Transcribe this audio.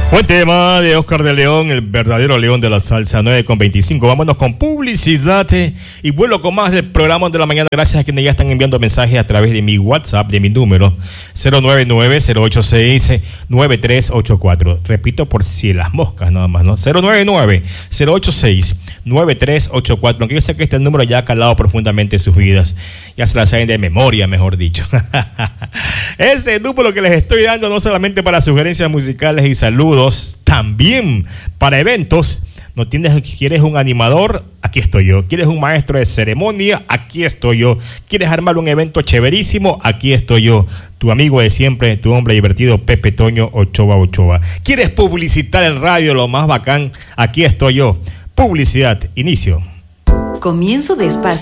Buen tema de Oscar de León, el verdadero león de la salsa, 9:25. Vámonos con publicidad y vuelo con más del programa de la mañana. Gracias a quienes ya están enviando mensajes a través de mi WhatsApp, de mi número 099-086-9384. Repito por si las moscas nada más, ¿no? 099-086-9384. Aunque yo sé que este número ya ha calado profundamente en sus vidas. Ya se la saben de memoria, mejor dicho. Ese número que les estoy dando no solamente para sugerencias musicales y saludos, también para eventos. ¿No tienes? ¿Quieres un animador? Aquí estoy yo. ¿Quieres un maestro de ceremonia? Aquí estoy yo. ¿Quieres armar un evento chéverísimo? Aquí estoy yo. Tu amigo de siempre, tu hombre divertido, Pepe Toño Ochoa. ¿Quieres publicitar en radio lo más bacán? Aquí estoy yo. Publicidad, inicio. Comienzo de espacio